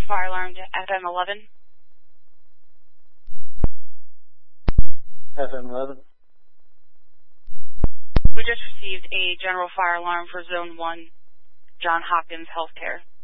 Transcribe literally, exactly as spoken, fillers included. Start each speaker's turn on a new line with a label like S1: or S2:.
S1: fire alarm to F M eleven.
S2: F M eleven.
S1: We just received a general fire alarm for Zone one, John Hopkins Healthcare.